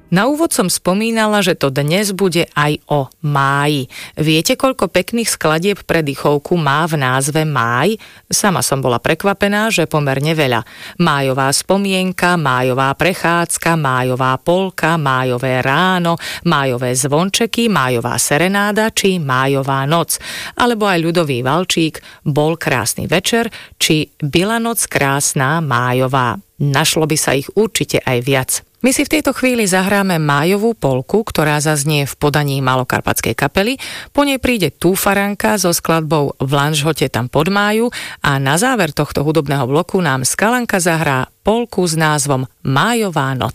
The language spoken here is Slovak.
Na úvod som spomínala, že to dnes bude aj o máji. Viete, koľko pekných skladieb pre dychovku má v názve máj? Sama som bola prekvapená, že pomerne veľa. Májová spomienka, májová prechádzka, májová polka, májové ráno, májové zvončeky, májová serenáda či májová noc. Alebo aj ľudový valčík, bol krásny večer či byla noc krásna májová. Našlo by sa ich určite aj viac. My si v tejto chvíli zahráme májovú polku, ktorá zaznie v podaní Malokarpatskej kapely, po nej príde Túfaranka so skladbou V Lanžhote tam pod máju a na záver tohto hudobného bloku nám Skalanka zahrá polku s názvom Májová noc.